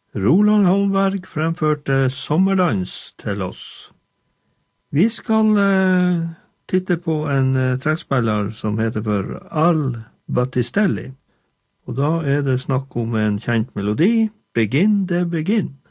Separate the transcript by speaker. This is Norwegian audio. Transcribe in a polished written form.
Speaker 1: Roland Holmberg fremførte Sommerdans til oss. Vi skal titte på en trekkspiller som heter for Al Battistelli. Og da det snakk om en kjent melodi, Begin the Begin.